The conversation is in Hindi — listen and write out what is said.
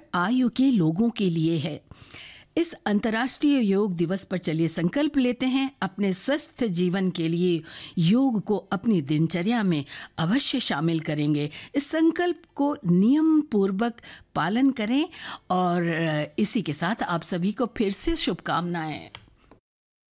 आयु के लोगों के लिए है। इस अंतर्राष्ट्रीय योग दिवस पर चलिए संकल्प लेते हैं, अपने स्वस्थ जीवन के लिए योग को अपनी दिनचर्या में अवश्य शामिल करेंगे। इस संकल्प को नियम पूर्वक पालन करें और इसी के साथ आप सभी को फिर से शुभकामनाएं।